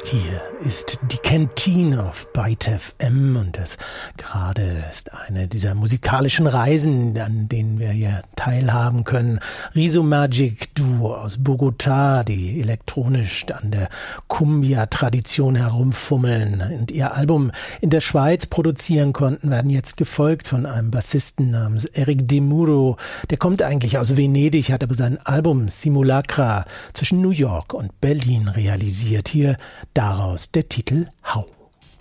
Hier ist die Kantine auf Byte FM und das gerade ist eine dieser musikalischen Reisen, an denen wir hier teilhaben können. Riso Magic Duo aus Bogotá, die elektronisch an der Cumbia-Tradition herumfummeln und ihr Album in der Schweiz produzieren konnten, werden jetzt gefolgt von einem Bassisten namens Eric De Muro. Der kommt eigentlich aus Venedig, hat aber sein Album Simulacra zwischen New York und Berlin realisiert. Hier daraus der Titel Hau.